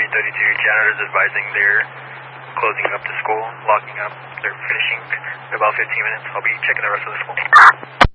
332, janitors advising they're closing up the school, locking up. They're finishing in about 15 minutes. I'll be checking the rest of the school.